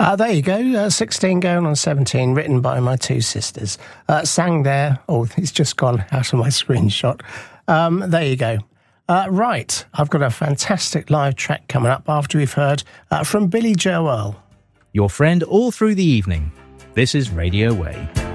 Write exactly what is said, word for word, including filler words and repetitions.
Uh, there you go, uh, sixteen going on seventeen, written by my two sisters. Uh, sang there, oh, it's just gone out of my screenshot. Um, there you go. Uh, right, I've got a fantastic live track coming up after we've heard uh, from Billy Joel. Your friend all through the evening. This is Radio Way.